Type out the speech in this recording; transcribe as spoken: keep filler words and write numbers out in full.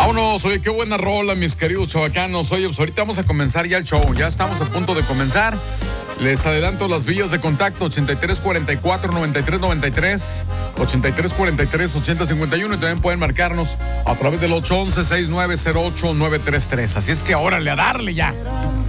Vámonos, oye, qué buena rola, mis queridos chavacanos. Oye, pues ahorita vamos a comenzar ya el show. Ya estamos a punto de comenzar. Les adelanto las vías de contacto: ochenta y tres cuarenta y cuatro noventa y tres noventa y tres, ochenta y tres cuarenta y tres ochenta cincuenta y uno, y también pueden marcarnos a través del ocho once, sesenta y nueve cero ocho nueve tres tres. Así es que órale, a darle ya.